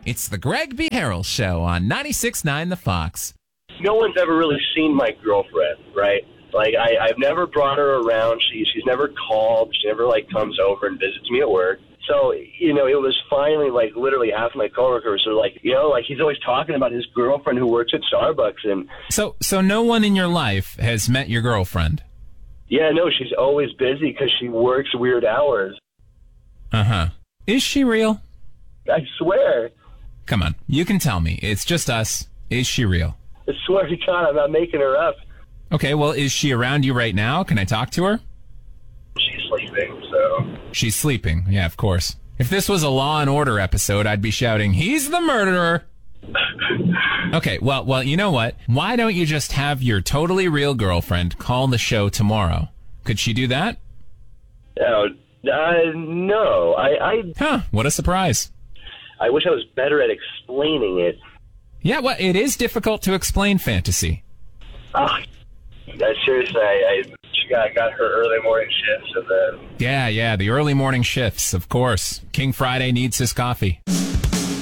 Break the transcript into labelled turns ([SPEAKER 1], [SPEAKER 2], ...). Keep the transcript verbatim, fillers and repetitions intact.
[SPEAKER 1] It's the Greg B. Harrell Show on ninety-six point nine The Fox.
[SPEAKER 2] No one's ever really seen my girlfriend, right? Like, I, I've never brought her around. She, she's never called. She never, like, comes over and visits me at work. So, you know, it was finally, like, literally half my coworkers are like, you know, like, he's always talking about his girlfriend who works at Starbucks. And
[SPEAKER 1] So, so no one in your life has met your girlfriend?
[SPEAKER 2] yeah, no, she's always busy because she works weird hours.
[SPEAKER 1] Uh-huh. Is she real?
[SPEAKER 2] I swear.
[SPEAKER 1] Come on, you can tell me. It's just us. Is she real?
[SPEAKER 2] I swear to God, I'm not making her up.
[SPEAKER 1] Okay, well, is she around you right now? Can I talk to her?
[SPEAKER 2] She's sleeping, so...
[SPEAKER 1] She's sleeping. Yeah, of course. If this was a Law and Order episode, I'd be shouting, "He's the murderer!" Okay, well, well, you know what? Why don't you just have your totally real girlfriend call the show tomorrow? Could she do that?
[SPEAKER 2] No, uh, no. I, I,
[SPEAKER 1] Huh, what a surprise.
[SPEAKER 2] I wish I was better at explaining it.
[SPEAKER 1] Yeah, well, it is difficult to explain fantasy.
[SPEAKER 2] Oh, seriously, I, I she got, got her early morning shifts and then...
[SPEAKER 1] Yeah, yeah, the early morning shifts, of course. King Friday needs his coffee.